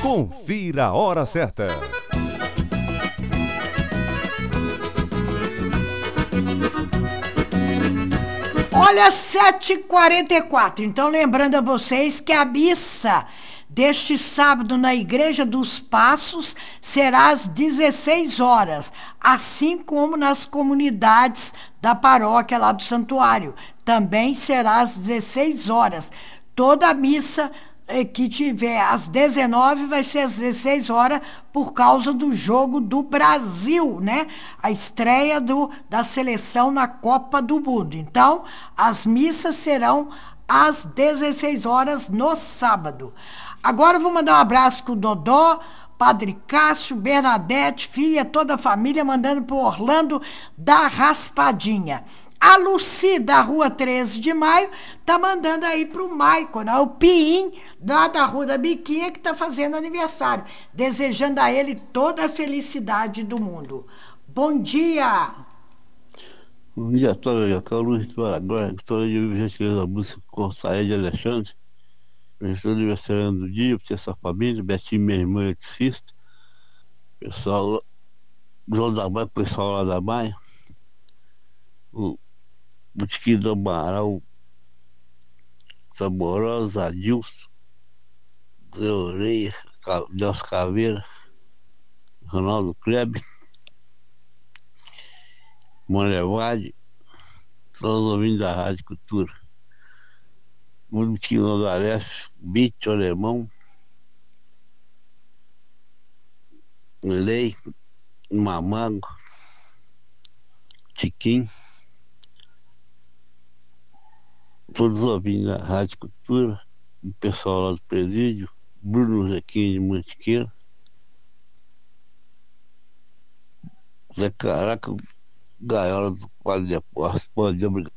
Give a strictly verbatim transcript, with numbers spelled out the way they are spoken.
Confira a hora certa. Olha, sete e quarenta e quatro. Então, lembrando a vocês que a missa deste sábado na Igreja dos Passos será às dezesseis horas, assim como nas comunidades da paróquia lá do santuário. Também será às dezesseis horas. Toda a missa eh, que tiver às dezenove vai ser às dezesseis horas por causa do jogo do Brasil, né? A estreia do, da seleção na Copa do Mundo. Então, as missas serão às dezesseis horas no sábado. Agora eu vou mandar um abraço com o Dodó, Padre Cássio, Bernadette, filha, toda a família, mandando para Orlando da Raspadinha. A Luci, da Rua treze de Maio, tá mandando aí pro Maicon, né? O Piim, lá da Rua da Biquinha, que tá fazendo aniversário. Desejando a ele toda a felicidade do mundo. Bom dia! Um dia todo, eu quero Luiz do Aragão, estou investigando a música com Saé de Alexandre. Eu estou aniversariando do dia, para essa família, Betinho, minha irmã eletricista, pessoal, João da Maia, pessoal lá da Maia, o Botiquim do Amaral, Saborosa, Adilson, Zé Oreia, Ca- Deus Caveira, Ronaldo Kleber, Monlevade, todos os ouvintes da Rádio Cultura. Botiquim do Alessio, Bito Alemão, Lei, Mamango, Tiquim, todos os ouvintes da Rádio Cultura, o pessoal lá do presídio, Bruno Zequinha de Mantiqueira, Zé Caraca, Gaiola do Quadro de Apostas. Bom dia, obrigado.